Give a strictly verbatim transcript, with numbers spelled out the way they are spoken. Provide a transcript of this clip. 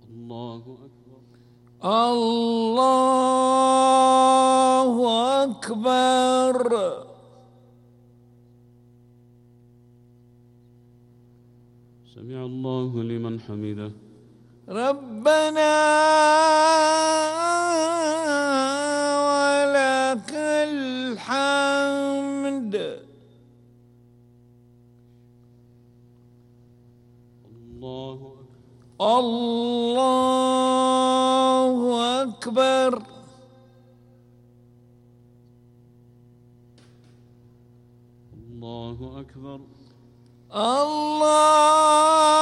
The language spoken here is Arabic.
الله أكبر. الله أكبر. سمع الله لمن حمده. ربنا ولك الحمد. الله أكبر. الله أكبر. الله أكبر. الله